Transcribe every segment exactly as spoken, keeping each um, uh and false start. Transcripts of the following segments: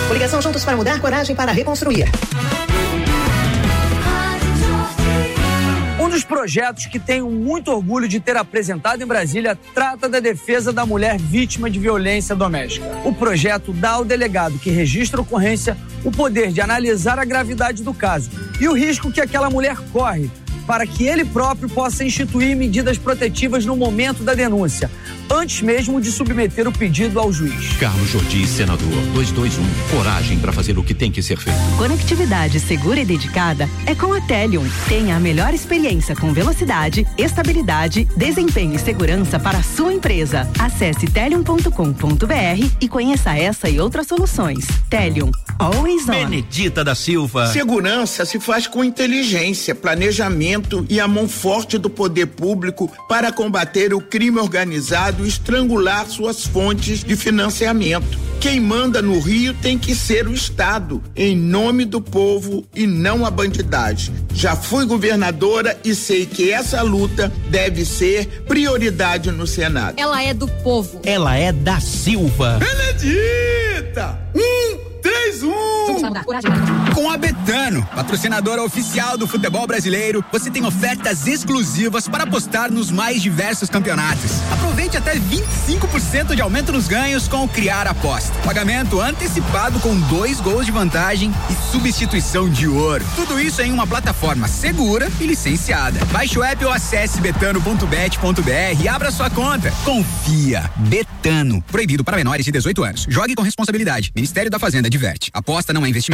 Coligação Juntos para Mudar, coragem para reconstruir. Um dos projetos que tenho muito orgulho de ter apresentado em Brasília trata da defesa da mulher vítima de violência doméstica. O projeto dá ao delegado que registra a ocorrência o poder de analisar a gravidade do caso e o risco que aquela mulher corre, para que ele próprio possa instituir medidas protetivas no momento da denúncia, antes mesmo de submeter o pedido ao juiz. Carlos Jordi, senador. dois dois um. Coragem para fazer o que tem que ser feito. Conectividade segura e dedicada é com a Telium. Tenha a melhor experiência com velocidade, estabilidade, desempenho e segurança para a sua empresa. Acesse telium ponto com ponto br e conheça essa e outras soluções. Telium. Always on. Benedita da Silva. Segurança se faz com inteligência, planejamento e a mão forte do poder público para combater o crime organizado e estrangular suas fontes de financiamento. Quem manda no Rio tem que ser o Estado, em nome do povo e não a bandidagem. Já fui governadora e sei que essa luta deve ser prioridade no Senado. Ela é do povo. Ela é da Silva. Benedita! Um, três, um! Com a Betano, patrocinadora oficial do futebol brasileiro, você tem ofertas exclusivas para apostar nos mais diversos campeonatos. Aproveite até vinte e cinco por cento de aumento nos ganhos com o Criar Aposta. Pagamento antecipado com dois gols de vantagem e substituição de ouro. Tudo isso em uma plataforma segura e licenciada. Baixe o app ou acesse betano ponto bet ponto br e abra sua conta. Confia. Betano. Proibido para menores de dezoito anos. Jogue com responsabilidade. Ministério da Fazenda diverte. Aposta não é investimento.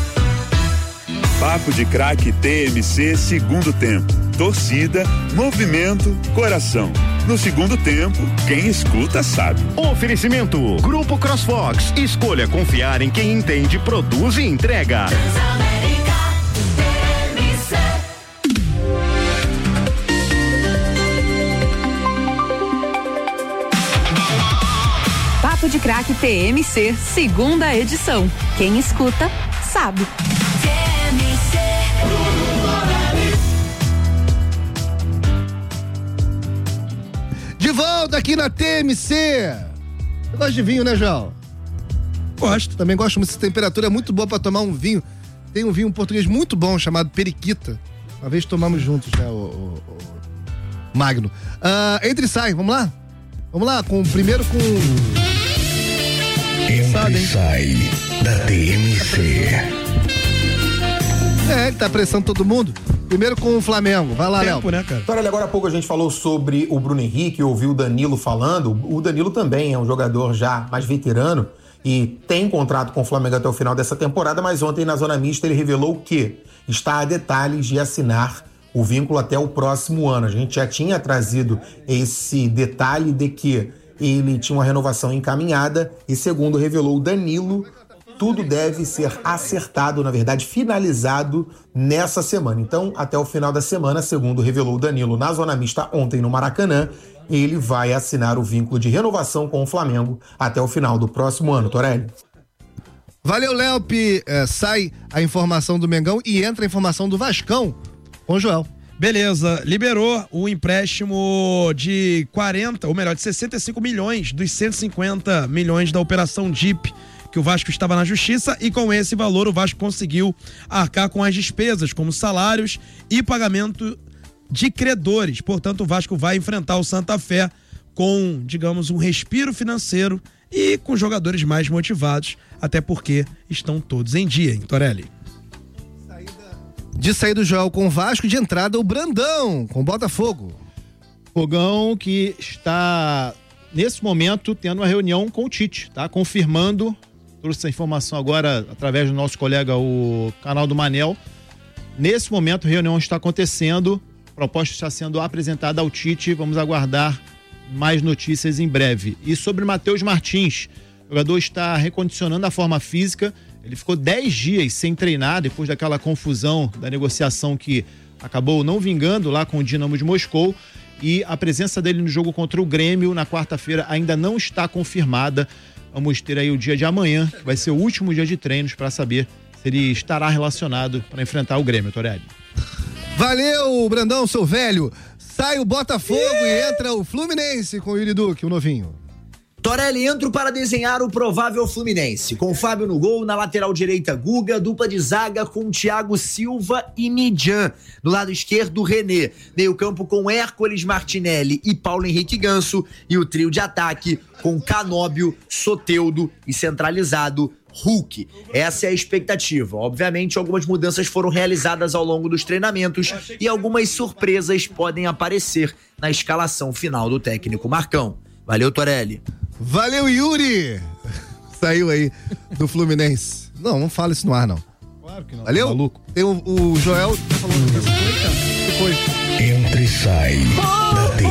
Papo de Craque T M C segundo tempo. Torcida, movimento, coração. No segundo tempo, quem escuta sabe. Oferecimento Grupo CrossFox. Escolha confiar em quem entende, produz e entrega. Papo de Craque T M C, segunda edição. Quem escuta, sabe. De volta aqui na T M C. Você gosta de vinho, né, João? Gosto. Também gosto muito. Essa temperatura é muito boa pra tomar um vinho. Tem um vinho português muito bom chamado Periquita. Uma vez tomamos juntos, né, o, o, o Magno. Uh, entre e sai, vamos lá? Vamos lá, com, primeiro com... Entre e sai da T M C. É, ele tá apressando todo mundo. Primeiro com o Flamengo. Vai lá, Léo. Tempo, né, cara? Então, olha, agora há pouco a gente falou sobre o Bruno Henrique, ouviu o Danilo falando. O Danilo também é um jogador já mais veterano e tem contrato com o Flamengo até o final dessa temporada, mas ontem na Zona Mista ele revelou que está a detalhes de assinar o vínculo até o próximo ano. A gente já tinha trazido esse detalhe de que ele tinha uma renovação encaminhada e, segundo revelou o Danilo, tudo deve ser acertado, na verdade, finalizado nessa semana. Então, até o final da semana, segundo revelou o Danilo na Zona Mista ontem no Maracanã, ele vai assinar o vínculo de renovação com o Flamengo até o final do próximo ano. Torelli. Valeu, Léo. É, sai a informação do Mengão e entra a informação do Vascão com o Joel. Beleza, liberou o empréstimo de quarenta, ou melhor, de sessenta e cinco milhões dos cento e cinquenta milhões da Operação D I P, que o Vasco estava na justiça, e com esse valor o Vasco conseguiu arcar com as despesas, como salários e pagamento de credores. Portanto, o Vasco vai enfrentar o Santa Fé com, digamos, um respiro financeiro e com jogadores mais motivados, até porque estão todos em dia, hein, Torelli? De sair do Joel com o Vasco, de entrada o Brandão com o Botafogo. Fogão que está, nesse momento, tendo uma reunião com o Tite, tá? Confirmando, trouxe essa informação agora através do nosso colega, o canal do Manel. Nesse momento, a reunião está acontecendo, a proposta está sendo apresentada ao Tite, vamos aguardar mais notícias em breve. E sobre Matheus Martins, o jogador está recondicionando a forma física. Ele ficou dez dias sem treinar depois daquela confusão da negociação que acabou não vingando lá com o Dinamo de Moscou, e a presença dele no jogo contra o Grêmio na quarta-feira ainda não está confirmada. Vamos ter aí o dia de amanhã, que vai ser o último dia de treinos, para saber se ele estará relacionado para enfrentar o Grêmio, Torelli. Valeu, Brandão, seu velho. Sai o Botafogo yeah! E entra o Fluminense com o Yuri Duque, o novinho. Torelli, entro para desenhar o provável Fluminense. Com Fábio no gol, na lateral direita, Guga, dupla de zaga com Thiago Silva e Midjan. Do lado esquerdo, René. Meio campo com Hércules Martinelli e Paulo Henrique Ganso. E o trio de ataque com Canóbio, Soteldo e centralizado Hulk. Essa é a expectativa. Obviamente, algumas mudanças foram realizadas ao longo dos treinamentos e algumas surpresas podem aparecer na escalação final do técnico Marcão. Valeu, Torelli. Valeu, Yuri! Saiu aí do Fluminense. Não, não fala isso no ar, não. Claro que não. Valeu? Maluco. Tem o, o Joel tá falando que depois. Entra e sai da T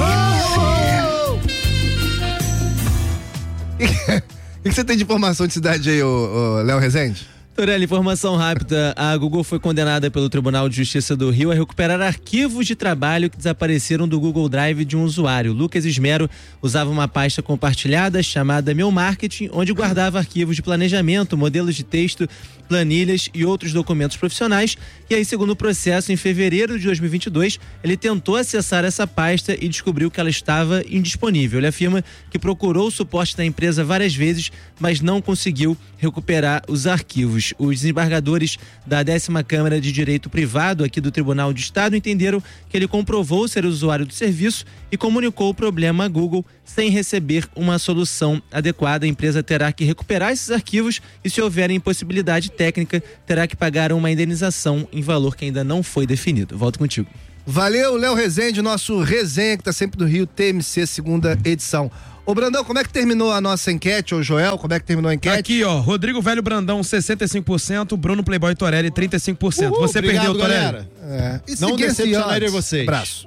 M C. O que, que você tem de informação de cidade aí, ô, ô, Léo Rezende? Torelli, informação rápida. A Google foi condenada pelo Tribunal de Justiça do Rio a recuperar arquivos de trabalho que desapareceram do Google Drive de um usuário. Lucas Esmero usava uma pasta compartilhada chamada Meu Marketing, onde guardava arquivos de planejamento, modelos de texto, planilhas e outros documentos profissionais. E aí, segundo o processo, em fevereiro de dois mil e vinte e dois, ele tentou acessar essa pasta e descobriu que ela estava indisponível. Ele afirma que procurou o suporte da empresa várias vezes, mas não conseguiu recuperar os arquivos. Os desembargadores da décima Câmara de Direito Privado aqui do Tribunal de Estado entenderam que ele comprovou ser usuário do serviço e comunicou o problema à Google sem receber uma solução adequada. A empresa terá que recuperar esses arquivos e, se houver impossibilidade técnica, terá que pagar uma indenização em valor que ainda não foi definido. Volto contigo. Valeu, Léo Rezende, nosso resenha que tá sempre do Rio, T M C, segunda edição. Ô Brandão, como é que terminou a nossa enquete, ô Joel? Como é que terminou a enquete? Aqui, ó, Rodrigo Velho Brandão, sessenta e cinco por cento, Bruno Playboy Torelli, trinta e cinco por cento. Uhul, Você obrigado, perdeu, Torelli? galera. É. E não decepcionaria vocês. Abraço.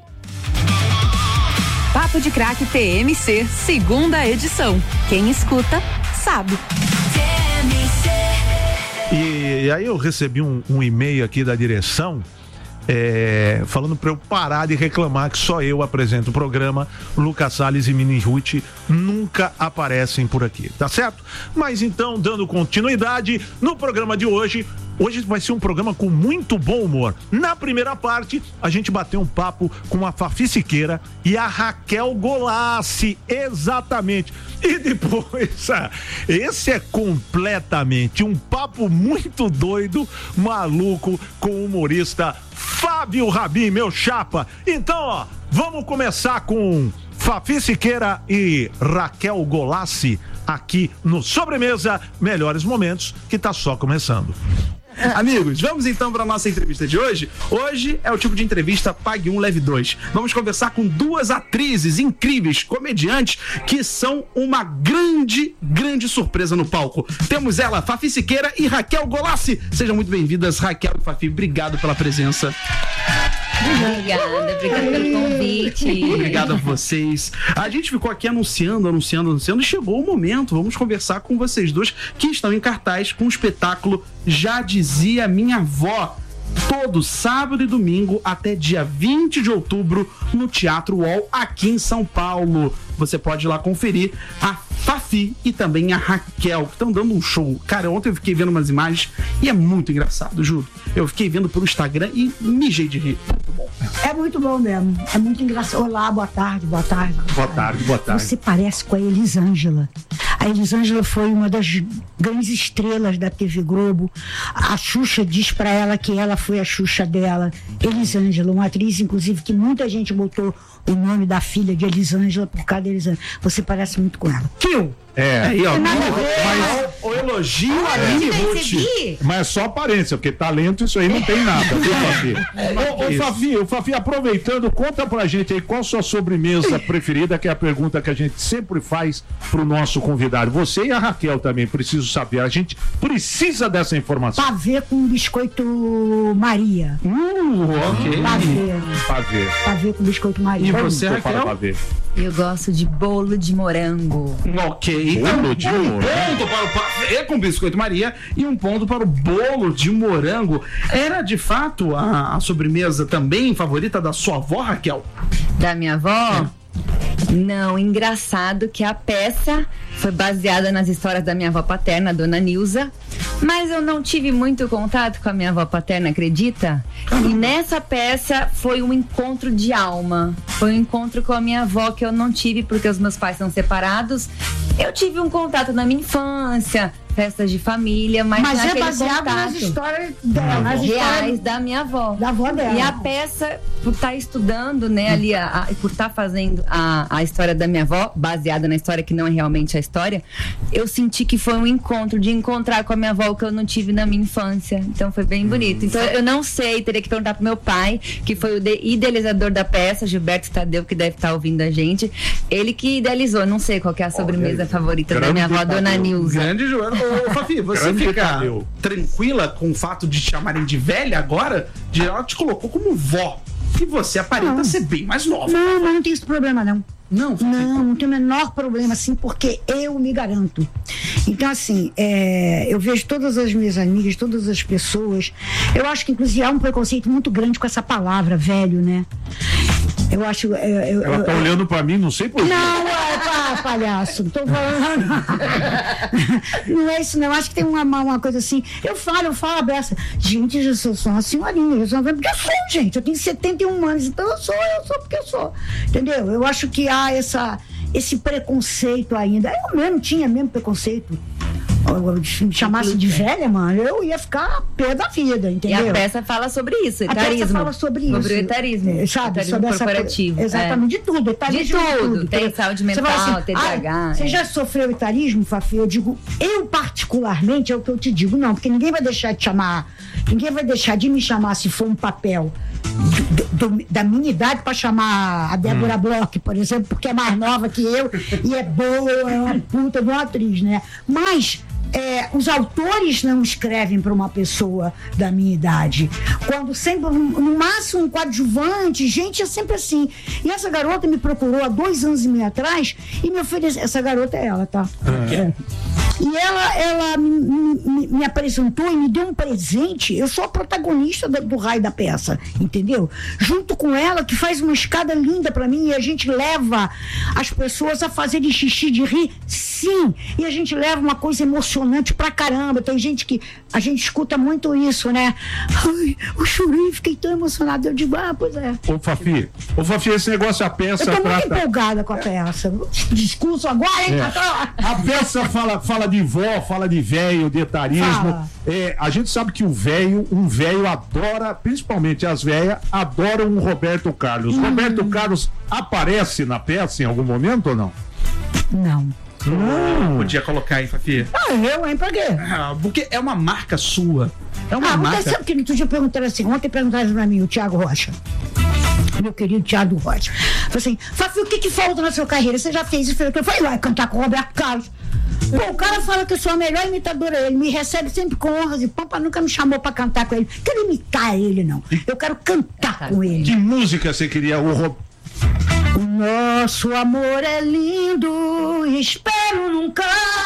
Papo de Craque T M C, segunda edição. Quem escuta, sabe. E aí eu recebi um, um e-mail aqui da direção é, falando para eu parar de reclamar que só eu apresento o programa. Lucas Salles e Mini Ruth nunca aparecem por aqui, tá certo? Mas então, dando continuidade no programa de hoje, hoje vai ser um programa com muito bom humor. Na primeira parte, a gente bateu um papo com a Fafi Siqueira e a Raquel Golassi, exatamente. E depois, esse é completamente um papo muito doido, maluco, com o humorista Fábio Rabin, meu chapa. Então, ó, vamos começar com Fafi Siqueira e Raquel Golassi aqui no Sobremesa Melhores Momentos, que tá só começando. Amigos, vamos então para a nossa entrevista de hoje. Hoje é o tipo de entrevista Pague um, Leve dois. Vamos conversar com duas atrizes incríveis, comediantes, que são uma grande, grande surpresa no palco. Temos ela, Fafi Siqueira e Raquel Golassi. Sejam muito bem-vindas, Raquel e Fafi. Obrigado pela presença. Obrigada, obrigada pelo convite. Obrigado a vocês. A gente ficou aqui anunciando, anunciando, anunciando e chegou o momento. Vamos conversar com vocês dois que estão em cartaz com o espetáculo Já Dizia Minha Avó. Todo sábado e domingo até dia vinte de outubro no Teatro UOL aqui em São Paulo. Você pode ir lá conferir a Fafi e também a Raquel, que estão dando um show. Cara, ontem eu fiquei vendo umas imagens e é muito engraçado, juro. Eu fiquei vendo pelo Instagram e mijei de rir. Muito bom. É muito bom mesmo. É muito engraçado. Olá, boa tarde, boa tarde. Boa tarde, boa tarde. Você parece com a Elisângela. A Elisângela foi uma das grandes estrelas da T V Globo. A Xuxa diz pra ela que ela foi a Xuxa dela. Elisângela, uma atriz, inclusive, que muita gente botou o nome da filha de Elisângela por causa da Elisângela. Você parece muito com ela. Kill! É, aí, ó, mas o elogio a Mini Ruth. Mas é só aparência, porque talento isso aí não tem nada, viu, Fafi? Ô, ô, Fafi, ô, Fafi, aproveitando, conta pra gente aí qual sua sobremesa preferida, que é a pergunta que a gente sempre faz pro nosso convidado. Você e a Raquel também, preciso saber. A gente precisa dessa informação. Pavê com biscoito Maria. Uh, ok. Pavê. Pavê. Pavê com biscoito Maria. E você, Raquel? Eu gosto de bolo de morango. Ok. Bolo de um morango. ponto para o pavê com biscoito Maria e um ponto para o bolo de morango. Era de fato a, a sobremesa também favorita da sua avó, Raquel? Da minha avó? Não, engraçado que a peça foi baseada nas histórias da minha avó paterna, a dona Nilza, Mas eu não tive muito contato com a minha avó paterna, acredita? E nessa peça foi um encontro de alma. Foi um encontro com a minha avó que eu não tive porque os meus pais são separados. Eu tive um contato na minha infância, festas de família, mas, mas é naquele baseado contato nas histórias dela, nas reais histórias da minha avó. Da avó dela. E a peça, por estar estudando, né, ali, a, a, por estar fazendo a, a história da minha avó, baseada na história que não é realmente a história, eu senti que foi um encontro, de encontrar com a minha avó o que eu não tive na minha infância. Então foi bem bonito. Então eu não sei, teria que perguntar pro meu pai, que foi o de, idealizador da peça, Gilberto Tadeu, que deve estar ouvindo a gente. Ele que idealizou, não sei qual que é a sobremesa Olha, favorita da minha avó, Tadeu. Dona Nilza. Grande Joana. Ô, Fafi, você Grande fica Tadeu. tranquila com o fato de te chamarem de velha agora? De ela te colocou como vó. E você aparenta não. ser bem mais nova. Não, mas não tem esse problema, não. Não, não, não tem o menor problema, assim, porque eu me garanto. Então, assim, é, eu vejo todas as minhas amigas, todas as pessoas. Eu acho que, inclusive, há um preconceito muito grande com essa palavra, velho, né? Eu acho. É, eu, Ela tá eu, olhando pra mim, não sei por quê. Não, é pá, palhaço, não tô falando. Não é isso, não. Eu acho que tem uma, uma coisa assim. Eu falo, eu falo a beça. Gente, eu sou, sou uma senhorinha, eu sou, porque eu sou, gente. Eu tenho setenta e um anos, então eu sou, eu sou porque eu sou. Entendeu? Eu acho que há essa, esse preconceito ainda. Eu mesmo tinha mesmo preconceito. Me chamasse de velha, mano, eu ia ficar pé da vida, entendeu? E a peça fala sobre isso, etarismo. A peça fala sobre isso. Sobre o etarismo. É, sabe? Etarismo sobre corporativo. Essa, exatamente, é. de tudo. Etarismo de tudo. De tudo. Tem saúde mental, assim, T D A H. Ah, é. Você já sofreu etarismo, Fafi? Eu digo, eu particularmente, é o que eu te digo, não, porque ninguém vai deixar de chamar, ninguém vai deixar de me chamar se for um papel do, do, da minha idade para chamar a Débora hum. Bloch, por exemplo, porque é mais nova que eu e é boa, é uma puta de uma atriz, né? Mas É, os autores não escrevem para uma pessoa da minha idade. Quando sempre, no máximo, um coadjuvante, gente, é sempre assim. E essa garota me procurou há dois anos e meio atrás e me ofereceu. Essa garota é ela, tá? É. É. E ela, ela me, me, me apresentou e me deu um presente. Eu sou a protagonista do, do raio da peça, entendeu? Junto com ela, que faz uma escada linda para mim, e a gente leva as pessoas a fazerem xixi de rir, sim. E a gente leva uma coisa emocionante pra caramba. Tem gente que a gente escuta muito isso, né? Ai, eu chorei, fiquei tão emocionada. Eu digo, ah, pois é. Ô, Fafi, ô, Fafi, esse negócio, a peça. Eu tô muito trata... empolgada com a peça. Discurso agora, hein, é. A peça fala, fala de vó, fala de velho, de etarismo. É, a gente sabe que o velho, um velho adora, principalmente as velhas, adoram o Roberto Carlos. Hum. Roberto Carlos aparece na peça em algum momento ou não? Não. Não. Podia colocar aí, Fafi. Ah, eu, hein? Pra quê? Ah, porque é uma marca sua. É uma ah, marca. Você sabe que outro dia perguntaram assim, ontem perguntaram pra mim, o Thiago Rocha. Meu querido Thiago Rocha. Falei assim, Fafi, o que que falta na sua carreira? Você já fez isso? Eu falei, vai cantar com o Roberto Carlos. Pô, o cara fala que eu sou a melhor imitadora. Ele me recebe sempre com honras e pampa, nunca me chamou pra cantar com ele. Eu quero imitar ele, não. Eu quero cantar com ele. Que música você queria? O Roberto? O nosso amor é lindo, espero nunca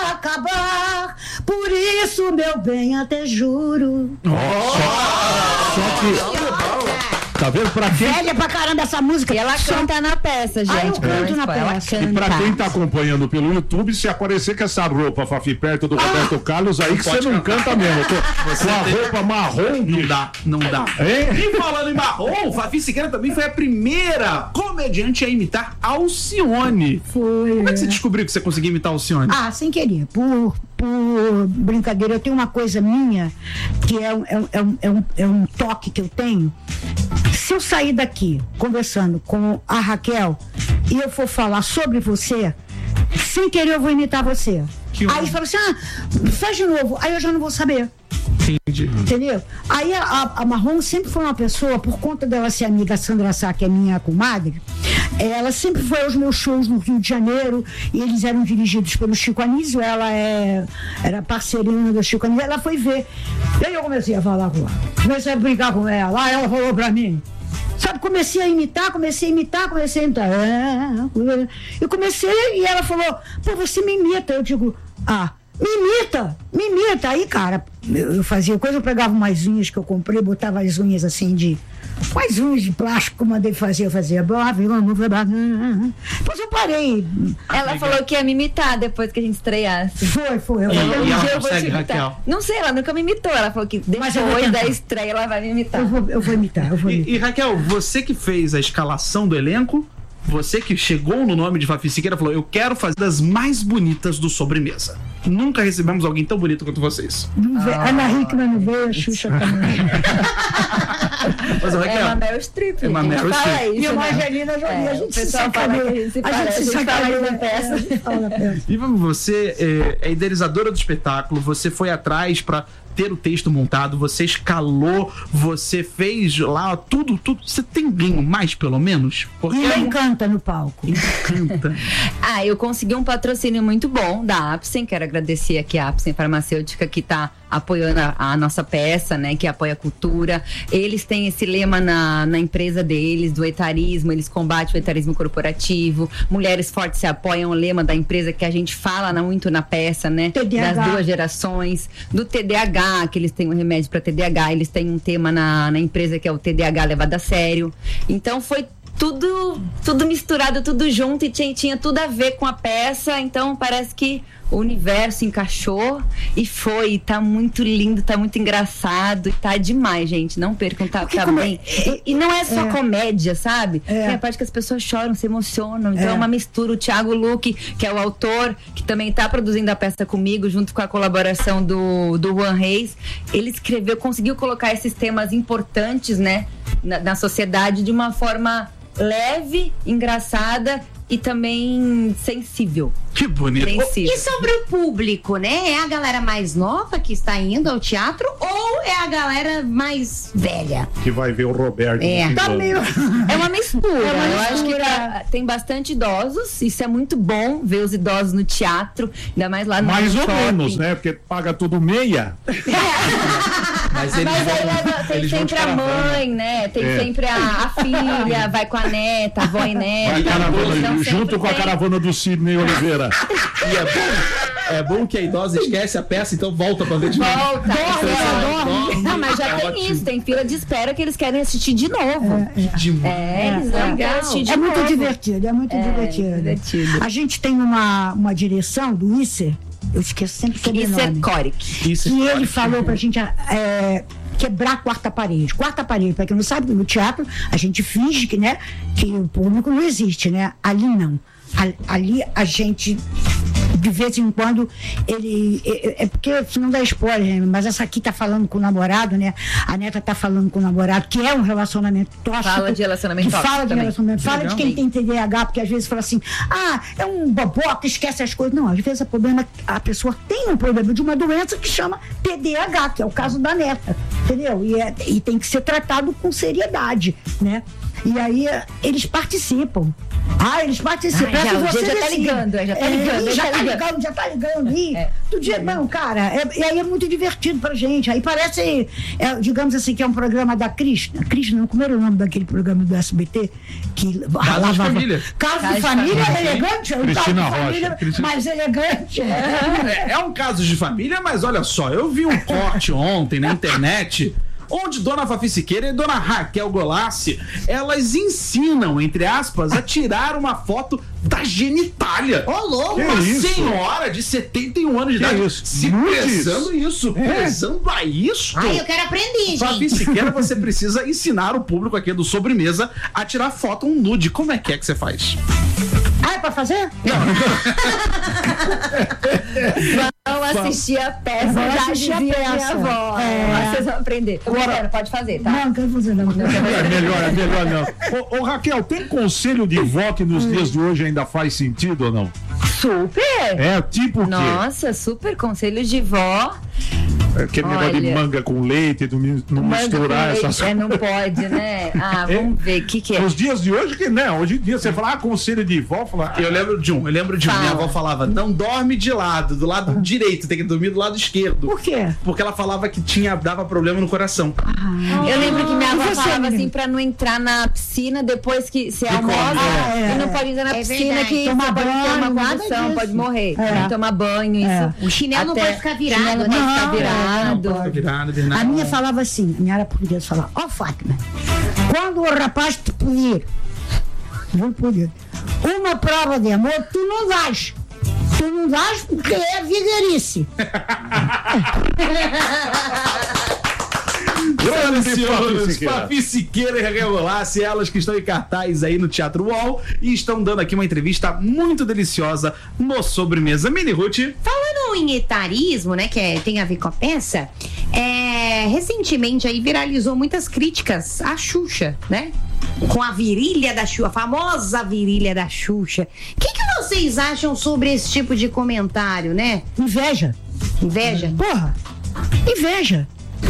acabar. Por isso, meu bem, até juro. Oh, só, só que. Tá vendo? Pra quem... Velha pra caramba essa música. E ela só... canta na peça, gente. Ah, eu canto na peça. E pra quem tá acompanhando pelo YouTube, se aparecer com essa roupa, Fafi, perto do ah, Roberto Carlos, aí que você não cantar. canta mesmo. Tô, você com a tem... roupa marrom. Não dá, não dá. É? E falando em marrom, Fafi Siqueira também foi a primeira comediante a imitar Alcione. Foi. Como é que você descobriu que você conseguia imitar Alcione? Ah, sem querer. Por, por brincadeira, eu tenho uma coisa minha que é um, é um, é um, é um toque que eu tenho. Se eu sair daqui conversando com a Raquel e eu for falar sobre você, sem querer eu vou imitar você. Que aí fala assim, ah, faz de novo. Aí eu já não vou saber. Entendi. Entendeu? Aí a, a Marrom sempre foi uma pessoa, por conta dela ser amiga Sandra Sá, que é minha comadre, ela sempre foi aos meus shows no Rio de Janeiro e eles eram dirigidos pelo Chico Anísio, ela é, era parceirinha do Chico Anísio, ela foi ver. E aí eu comecei a falar com ela, comecei a brincar com ela, aí ela falou pra mim, sabe, comecei a imitar, comecei a imitar, comecei a imitar. É, eu comecei e ela falou, pô, você me imita. Eu digo, ah, Me imita, me imita. Aí, cara, eu, eu fazia coisa, eu pegava umas unhas que eu comprei, botava as unhas assim de. Quais unhas de plástico mandei fazer? Eu fazia. Depois eu parei. Ela falou que ia me imitar depois que a gente estreasse. Foi, foi. Eu, E- eu, e eu, ela eu vou consegue, te imitar. Raquel? Não sei, ela nunca me imitou. Ela falou que Mas eu vou depois da tentar. estreia ela vai me imitar. Eu vou, eu vou imitar, eu vou imitar. E, e, Raquel, você que fez a escalação do elenco, você que chegou no nome de Fafi Siqueira falou: eu quero fazer das mais bonitas do Sobremesa. Nunca recebemos alguém tão bonito quanto vocês. Não veio, Ana Hickman não veio, a Xuxa também. Mas, Raquel, É uma Meryl Streep. É uma a gente Meryl fala Streep. isso, E uma né? Angelina Jolie, É, a o gente se pessoal fala que a gente se sacaneia. A parece, gente se a gente fala isso na sacaneia. peça. A gente fala na peça. Ivan, você é, é idealizadora do espetáculo, você foi atrás pra ter o texto montado, você escalou, você fez lá tudo, tudo. Você tem ganho mais, pelo menos? Porque E é ele um- canta no palco. Encanta. Ah, eu consegui um patrocínio muito bom da Apsen. Quero agradecer aqui a Apsen Farmacêutica, que tá apoiando a, a nossa peça, né? Que apoia a cultura. Eles têm esse lema na, na empresa deles, do etarismo. Eles combatem o etarismo corporativo. Mulheres Fortes se apoiam, o lema da empresa que a gente fala na- muito na peça, né? T D A H. Das duas gerações. Do T D A H, que eles têm um remédio para T D A H. Eles têm um tema na, na empresa que é o T D A H levado a sério. Então foi tudo, tudo misturado, tudo junto, e tinha, tinha tudo a ver com a peça. Então parece que o universo encaixou e foi. Tá muito lindo, tá muito engraçado e tá demais, gente. Não percam, tá, tá como é- bem. E, e não é só É. comédia, sabe? É. Tem a parte que as pessoas choram, se emocionam. Então É. é uma mistura. O Thiago Luque, que é o autor, que também tá produzindo a peça comigo, junto com a colaboração do, do Juan Reis, ele escreveu, conseguiu colocar esses temas importantes, né, na, na sociedade de uma forma leve, engraçada e também sensível. Que bonito. Sensível. E sobre o público, né? É a galera mais nova que está indo ao teatro ou é a galera mais velha? Que vai ver o Roberto. É. no Tá fim do meio- ano. É uma mistura. É uma Eu acho que mistura. tá- tem bastante idosos. Isso é muito bom, ver os idosos no teatro, ainda mais lá no Mais ou shopping. menos, né? Porque paga tudo meia. Mas eles Mas vão, aí leva- tem eles vão de sempre a caravana. mãe, né? Tem É. sempre a, a filha, vai com a neta, a avó e neta. Vai caravana, Então, sempre junto com a tem- caravana do Sidney Oliveira. E é bom, é bom que a idosa esquece a peça, então volta pra ver de novo. Volta, Dorme, dorme. Não, mas já É tem ótimo. isso, tem fila de espera que eles querem assistir de novo. É, eles vão querer assistir de É muito novo. divertido, é muito É, divertido. divertido. A gente tem uma, uma direção do Isser, eu esqueço sempre o sobrenome. Isser Coric. Isso que ele falou pra gente é, quebrar a quarta parede. Quarta parede, pra quem não sabe, no teatro a gente finge que, né, que o público não existe, né? Ali não. A- Ali a gente, de vez em quando, ele. É, é porque, se não dá spoiler, né, mas essa aqui tá falando com o namorado, né? A neta tá falando com o namorado, que é um relacionamento tóxico. Fala de relacionamento que tóxico Fala de também. relacionamento. Fala Legal. de quem tem T D A H, porque às vezes fala assim, ah, é um boboca, esquece as coisas. Não, às vezes o problema, a pessoa tem um problema de uma doença que chama T D A H, que é o caso da neta, entendeu? E, é, e tem que ser tratado com seriedade, né? E aí eh, eles participam. Ah, eles participam. Ai, já, Peço o você dia já tá decide. ligando, já tá É, ligando, ih, já já tá tá ligando. ligando, já tá ligando. E, É. do dia, não, cara, é- e aí é muito divertido pra gente. Aí parece, é, digamos assim, que é um programa da Krishna. Krishna, não, como era o nome daquele programa do S B T? Que Casa de Família. Caso Casa de de família, Família. elegante. um Cristina caso de Rocha. família Cristina- mais elegante. É, é um caso de família, mas olha só, eu vi um corte ontem na internet onde Dona Fafi Siqueira e Dona Raquel Golassi, elas ensinam, entre aspas, a tirar uma foto da genitália. Ô, louco! Uma Que isso? senhora de setenta e um anos de Que idade isso? se Nudes? prezando isso, É. prezando a isso. Ai, eu quero aprender, Fafi gente. Siqueira, você precisa ensinar o público aqui do Sobremesa a tirar foto um nude. Como é que é que você faz? Ah, é pra fazer? Vão assistir a peça, Vão já assistir a dizia minha peça. avó. É. Mas vocês vão aprender. Tô brincando, pode fazer, tá? Não, não quero fazer, não. É melhor, é melhor não. Ô, ô, Raquel, tem conselho de vó que nos dias de hoje ainda faz sentido ou não? Super! É, tipo o quê? Nossa, super conselhos de vó. Aquele Olha. negócio de manga com leite, não, mi- não Manga misturar com leite, essas é, não pode, né? Ah, vamos ver, o que que é? Os dias de hoje, que né? Hoje em dia você fala, ah, conselho de vó, fala. Eu lembro de um, eu lembro de um. Fala. Minha avó falava, não dorme de lado, do lado direito, tem que dormir do lado esquerdo. Por quê? Porque ela falava que tinha, dava problema no coração. Eu lembro que minha E avó você, falava menina? assim pra não entrar na piscina depois que se almoça. Ah, é. E não pode entrar na É piscina verdade. que Tomar você pode ter banho, uma nada convulsão, disso. pode morrer. É. Tem que tomar banho, isso. É. O chinelo não Até- pode ficar virado, chinelo né? não pode ficar Não, virado. é, não Fica virado, virado. A minha falava assim, a minha era portuguesa, falava, ó Fátima, quando o rapaz te pedir, vou pedir, uma prova de amor, tu não dás. Tu não dás porque é vigarice. Senhoras e Grande senhores, Fafi Siqueira. Fafi Siqueira e Raquel Golassi, elas que estão em cartaz aí no Teatro UOL e estão dando aqui uma entrevista muito deliciosa no Sobremesa. Mini Ruth. Falando em etarismo, né, que é- tem a ver com a peça, é, recentemente aí viralizou muitas críticas à Xuxa, né? Com a virilha da Xuxa, a famosa virilha da Xuxa. O que, que vocês acham sobre esse tipo de comentário, né? Inveja. Inveja? Porra, inveja.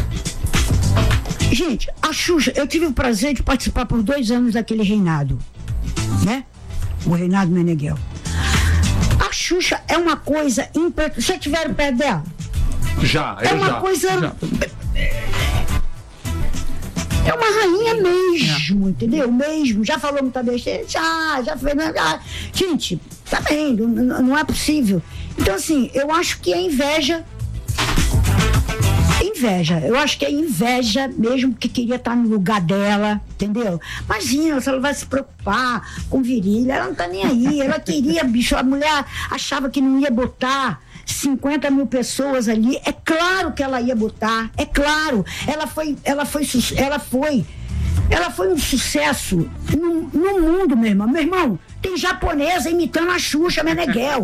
Gente, a Xuxa, eu tive o prazer de participar por dois anos daquele reinado, né? O reinado Meneghel. A Xuxa é uma coisa impressionante. Já tiveram perto dela? Já, É eu uma já. coisa. já. É uma rainha mesmo, entendeu? Mesmo. Já falou muita besteira? Já, já fez. Já. Gente, tá bem, não, não é possível. Então, assim, eu acho que é inveja. Inveja, eu acho que é inveja mesmo, que queria estar no lugar dela, entendeu? Imagina, se ela vai se preocupar com virilha, ela não tá nem aí, ela queria, bicho, a mulher achava que não ia botar cinquenta mil pessoas ali, é claro que ela ia botar, é claro, ela foi, ela foi, su- ela foi, ela foi um sucesso no, no mundo, meu irmão, meu irmão, tem japonesa imitando a Xuxa Meneghel.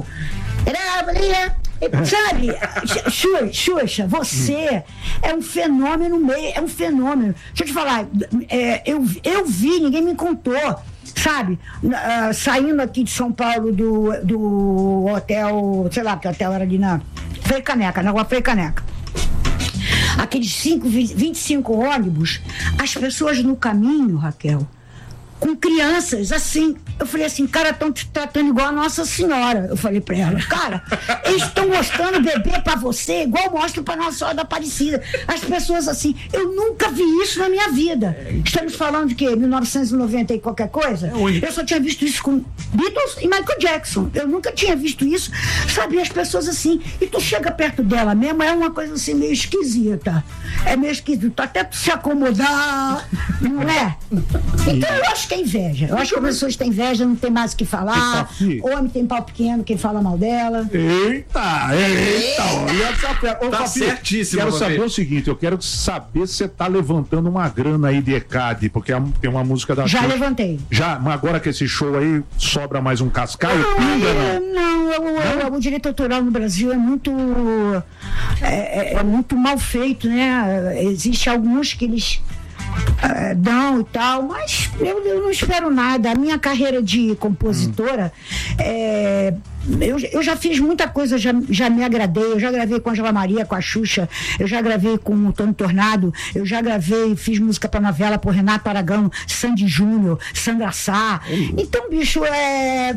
Sabe, Xuxa, Xuxa, você é um fenômeno meio, é um fenômeno. Deixa eu te falar, é, eu, eu vi, ninguém me contou, sabe? Ah, saindo aqui de São Paulo do, do hotel, sei lá, que hotel era ali na Frei Caneca, na rua Frei Caneca. Aqueles cinco, vinte e cinco ônibus, as pessoas no caminho, Raquel, com crianças, assim. Eu falei assim, cara, estão te tratando igual a Nossa Senhora. Eu falei pra ela, cara, eles estão mostrando bebê pra você, igual mostram pra Nossa Senhora da Aparecida. As pessoas assim, eu nunca vi isso na minha vida. Estamos falando de quê? mil novecentos e noventa e qualquer coisa? Eu só tinha visto isso com Beatles e Michael Jackson. Eu nunca tinha visto isso. Sabe, as pessoas assim, e tu chega perto dela mesmo, é uma coisa assim meio esquisita. É meio esquisito, até tu se acomodar, não é? Então eu acho que é inveja. Eu acho que as pessoas têm inveja, não tem mais o que falar. Homem tem pau pequeno, quem fala mal dela. Eita, eita, olha essa fera. Ô, Tá Fafi, certíssimo, Quero Fafi. saber o seguinte, eu quero saber se você tá levantando uma grana aí de E C A D, porque é um- tem uma música da Já Xuxa. levantei. Já, mas agora que esse show aí sobra mais um cascaio, Não, pinga, é- não? não, eu- eu- o direito autoral no Brasil é muito é, é- é muito mal feito, né? Existe alguns que eles é, dão e tal, mas eu, eu não espero nada. A minha carreira de compositora é, Eu, eu já fiz muita coisa, já, já me agradei. Eu já gravei com a Angela Maria, com a Xuxa. Eu já gravei com o Tony Tornado. Eu já gravei, fiz música pra novela por Renato Aragão, Sandy Júnior, Sandra Sá. Então, bicho, é.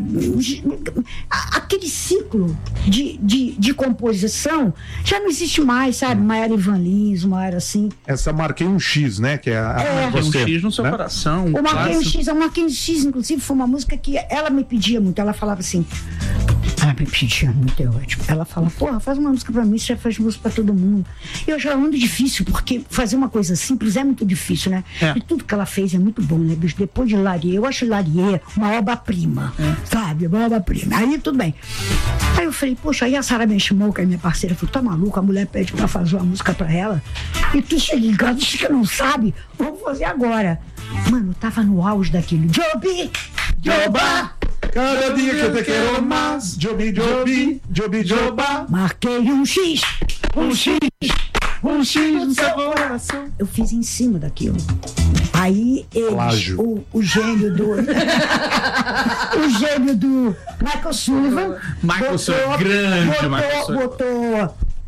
a- Aquele ciclo de, de, de composição já não existe mais, sabe? Uma era Ivan Lins, uma era assim. Essa marquei um X, né? Que é a, É. a você, Um X no seu né? coração. O Marquinhos clássico. X, o Marquinhos X, inclusive, foi uma música que ela me pedia muito. Ela falava assim. Ela me pedia muito, é ótimo. Ela fala, porra, faz uma música pra mim, você já faz música pra todo mundo. Eu já ando difícil, porque fazer uma coisa simples é muito difícil, né? É. E tudo que ela fez é muito bom, né, bicho? Depois de Larie, eu acho Larie uma obra-prima, sabe? Uma obra-prima. Aí tudo bem. Aí eu falei, poxa, aí a Sara Benchimol, que é minha parceira, falou, tá maluca, a mulher pede pra fazer uma música pra ela. E tu chega em casa, diz que não sabe, vamos fazer agora. Mano, tava no auge daquilo. Jobi! Joba! Cada dia que eu te quero mais, Jobi, Jobi, Jobi, Joba. Marquei um X, um X, um X no seu coração. Eu fiz em cima daquilo. Aí eles, Plágio. o, o gênio do. o gênio do Michael Sullivan. Michael Sullivan, grande botou, Michael Sullivan. botou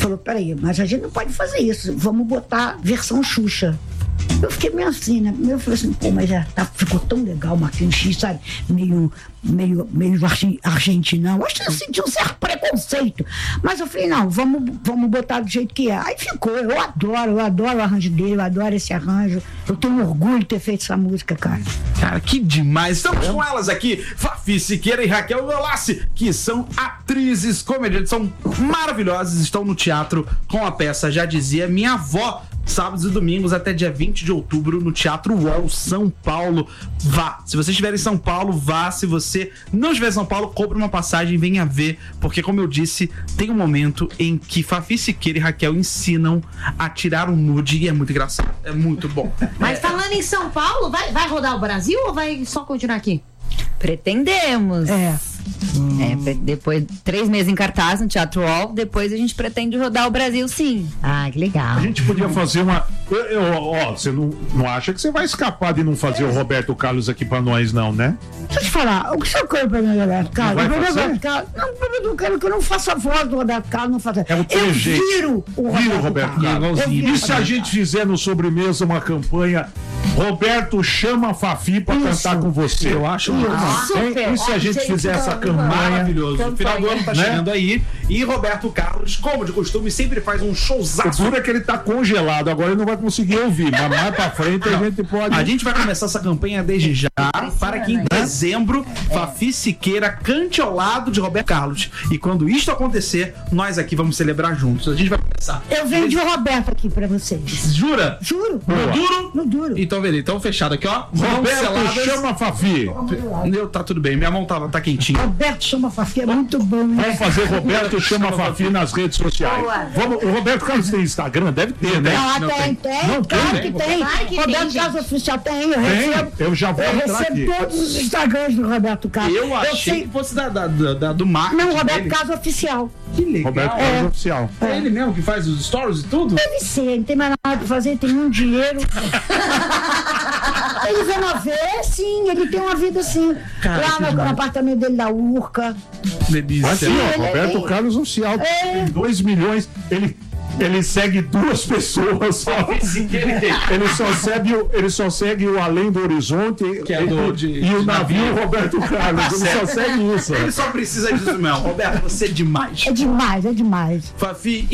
falou, peraí, mas a gente não pode fazer isso, vamos botar versão Xuxa. Eu fiquei meio assim, né? Eu falei assim, pô, mas já tá, ficou tão legal, Marquinhos X, sabe? Meio, meio, meio argentinão. Acho que eu senti um certo preconceito. Mas eu falei, não, vamos, vamos botar do jeito que é. Aí ficou, eu adoro, eu adoro o arranjo dele, eu adoro esse arranjo. Eu tenho orgulho de ter feito essa música, cara. Cara, que demais. Estamos com elas aqui, Fafi Siqueira e Raquel Velassi, que são atrizes, comediantes, são maravilhosas, estão no teatro com a peça Já Dizia Minha Avó, sábados e domingos até dia vinte de outubro no Teatro U O L, São Paulo. Vá. Se você estiver em São Paulo, vá. Se você não estiver em São Paulo, compre uma passagem e venha ver, porque como eu disse, tem um momento em que Fafi Siqueira e Raquel ensinam a tirar um nude e é muito engraçado. É muito bom. Mas falando em São Paulo, vai, vai rodar o Brasil ou vai só continuar aqui? Pretendemos. É. Hum. É, depois, três meses em cartaz no Teatro U O L, depois a gente pretende rodar o Brasil, sim. Ah, que legal. A gente podia fazer uma. Eu, eu, ó, você não, não acha que você vai escapar de não fazer o Roberto Carlos aqui pra nós, não, né? Deixa eu te falar, o que você quer pra mim, Roberto Carlos? Não vai O fazer? Roberto Carlos, não, eu não quero que eu não faça a voz do Roberto Carlos, não faça. É o teu eu jeito. viro o Roberto, Vira o Roberto Carlos. Eu viro. E se a gente fizer no sobremesa uma campanha, Roberto chama a Fafi pra Isso. cantar com você? Eu acho Isso. massa. Hein? E se a gente fizer essa campanha? Maravilhoso. O final do ano tá Né? chegando aí. E Roberto Carlos, como de costume, sempre faz um O showzaço. duro é que ele tá congelado, agora ele não vai conseguir ouvir, mas mais pra frente a gente pode. A gente vai começar essa campanha desde já, para que em dezembro Fafi Siqueira cante ao lado de Roberto Carlos. E quando isto acontecer, nós aqui vamos celebrar juntos. A gente vai começar. Eu vendi o Roberto aqui pra vocês. Jura? Juro. No duro? No duro. Então, beleza. Então, fechado aqui, ó. Mãos Roberto, seladas. chama a Fafi. Meu, tá tudo bem. Minha mão tá, tá quentinha. Roberto chama a Fafi, é muito bom, né? Vamos fazer Roberto chama a Fafi nas redes sociais. Boa. Vamos, o Roberto Carlos tem Instagram? Deve ter, né? Ah, Não tem, tem. tem, Não claro tem? que tem. Claro que Roberto tem, Carlos Oficial tem, eu Tem? recebo. Eu já vou eu entrar recebo aqui. todos os Instagrams do Roberto Carlos. Eu achei sei- que fosse da, da, da, da- do marketing Não, Roberto dele. Carlos Oficial. Que legal. Roberto Carlos É. Oficial. É ele mesmo que faz os stories e tudo? Deve ser, não tem mais nada pra fazer, tem um dinheiro. Ele vê uma vez, sim, ele tem uma vida assim. Cara, que Lá no, demais. no apartamento dele da Urca. Delícia. Assim, ó, ele Roberto é- Carlos Oficial. É. Tem dois milhões. Ele. Ele segue duas pessoas só. Ele só segue o, ele só segue o Além do Horizonte Que é do- de- e o de navio navio. Roberto Carlos. Ele só segue isso. Ele só precisa disso mesmo. Roberto, você é demais. É demais, é demais. Fafi,